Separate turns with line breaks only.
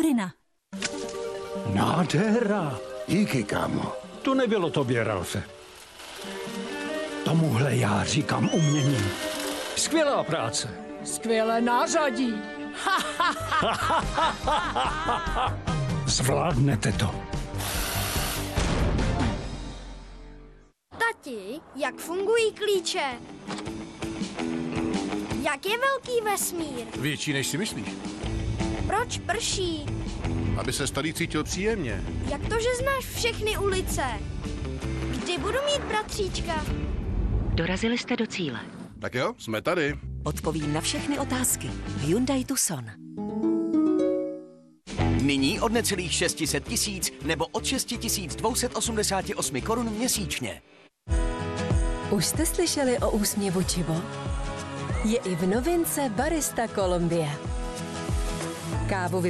Purina.
Nádhera.
Díky, kámo.
To nebylo tobě, Ralfe. Tomuhle já říkám umění. Skvělá práce.
Skvělé nářadí.
Zvládnete to.
Tati, jak fungují klíče? Jak je velký vesmír?
Větší, než si myslíš.
Proč prší?
Aby se starý cítil příjemně.
Jak to, že znáš všechny ulice? Kdy budu mít bratříčka?
Dorazili jste do cíle.
Tak jo, jsme tady.
Odpovím na všechny otázky. Hyundai Tucson.
Nyní od necelých 600 000 nebo od 6 288 korun měsíčně.
Už jste slyšeli o úsměvu Chibo? Je i v novince Barista Colombia. Kávu